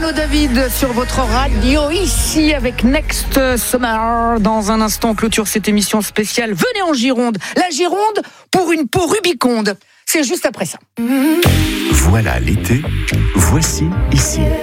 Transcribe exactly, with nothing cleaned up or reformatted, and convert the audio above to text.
Renaud David sur votre radio, ici avec Next Summer. Dans un instant, on clôture cette émission spéciale. Venez en Gironde. La Gironde pour une peau rubiconde. C'est juste après ça. Voilà l'été, voici ici.